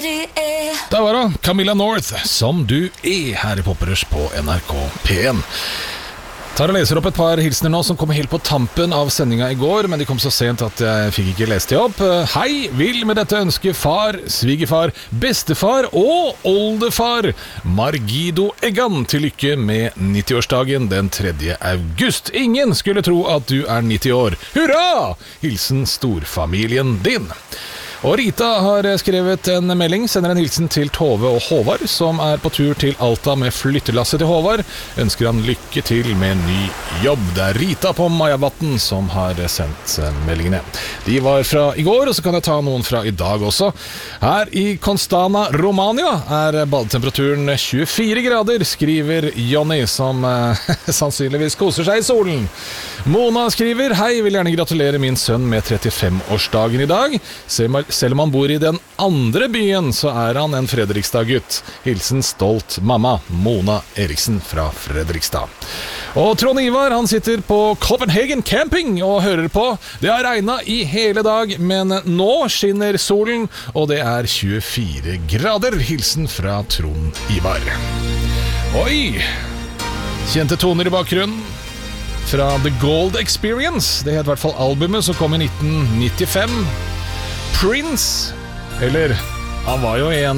Der var det Camilla North, Som du her I Poprush på NRK P1. Tar og leser opp et par hilsener nå som kommer helt på tampen av sendinga I går, men de kom så sent at jeg fikk ikke lest de opp. Hei, vil med dette ønske far, svigerfar, bestefar og oldefar Margido Eggan til lykke med 90-årsdagen den 3. august. Ingen skulle tro at du 90 år. Hurra! Hilsen storfamilien din. Og Rita har skrevet en melding, sender en hilsen til Tove og Håvard, som på tur til Alta med flyttelasset til Håvard. Ønsker han lykke til med en ny jobb. Det Rita på Majavatn som har sendt meldingene. De var fra I går, og så kan jeg ta noen fra I dag også. Her I Constana, Romania, badetemperaturen 24 grader, skriver Jonny, som sannsynligvis koser seg I solen. Mona skriver, hei, vil gjerne gratulere min sønn med 35-årsdagen I dag. Selv om han bor I den andre byen, så han en Fredrikstad-gutt. Hilsen stolt mamma, Mona Eriksen fra Fredrikstad. Og Trond Ivar, han sitter på Copenhagen Camping og hører på. Det har regnet I hele dag, men nå skinner solen, og det 24 grader. Hilsen fra Trond Ivar. Oi! Kjente toner I bakgrunnen. Fra The Gold Experience. Det het I hvert fall albumet som kom I 1995. Prince, eller han var jo I en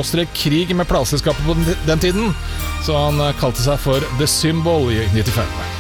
diskusjon/krig med plateselskapet på den tiden, så han kalte seg for The Symbol I 95.